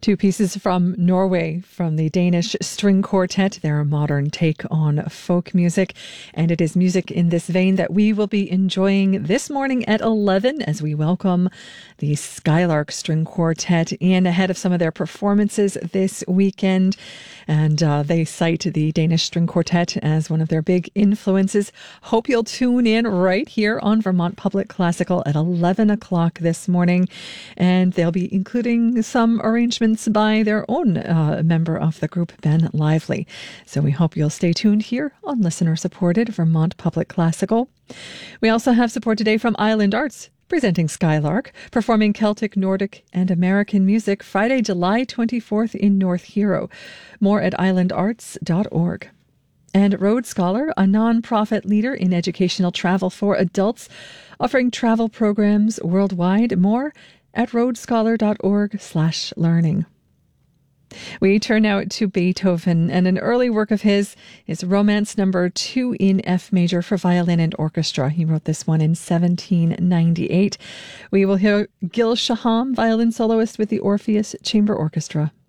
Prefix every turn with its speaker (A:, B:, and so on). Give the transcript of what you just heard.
A: Two pieces from Norway from the Danish String Quartet, their modern take on folk music. And it is music in this vein that we will be enjoying this morning at 11 as we welcome the Skylark String Quartet in ahead of some of their performances this weekend. And they cite the Danish String Quartet as one of their big influences. Hope you'll tune in right here on Vermont Public Classical at 11 o'clock this morning. And they'll be including some arrangements by their own member of the group, Ben Lively. So we hope you'll stay tuned here on listener-supported Vermont Public Classical. We also have support today from Island Arts, presenting Skylark, performing Celtic, Nordic, and American music Friday, July 24th in North Hero. More at islandarts.org. And Road Scholar, a non-profit leader in educational travel for adults, offering travel programs worldwide. More at roadscholar.org/learning. We turn now to Beethoven, and an early work of his is Romance Number 2 in F major for violin and orchestra. He wrote this one in 1798. We will hear Gil Shaham, violin soloist with the Orpheus Chamber Orchestra.